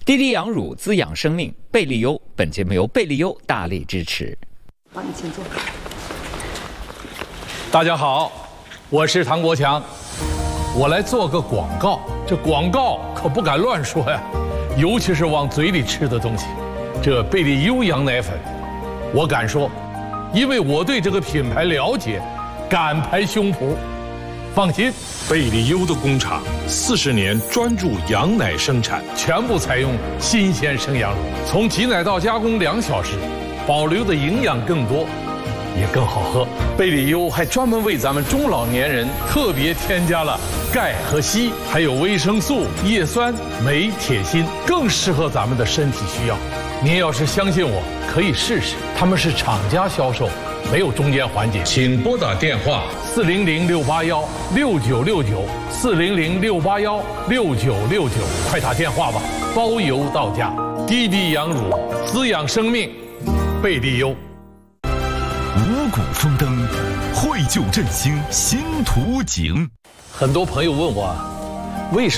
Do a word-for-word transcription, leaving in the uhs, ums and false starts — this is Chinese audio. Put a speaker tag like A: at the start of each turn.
A: 滴滴养乳滋养生命，贝利优。本节目由贝利优大力支持。
B: 好，你请坐。
C: 大家好，我是唐国强，我来做个广告。这广告可不敢乱说呀，尤其是往嘴里吃的东西。这贝利优羊奶粉，我敢说，因为我对这个品牌了解，敢拍胸脯。放心，
D: 贝利优的工厂四十年专注羊奶生产，
C: 全部采用新鲜生羊乳，从挤奶到加工两小时，保留的营养更多，也更好喝。贝利优还专门为咱们中老年人特别添加了钙和硒，还有维生素、叶酸、镁、铁、锌，更适合咱们的身体需要。您要是相信我，可以试试。他们是厂家销售，没有中间环节。
D: 请拨打电话
C: 四零零六八幺六九六九，四零零六八幺六九六九，快打电话吧，包邮到家。滴滴养乳，滋养生命，贝利优。
E: 五谷丰登，绘就振兴新图景。
C: 很多朋友问我，为什么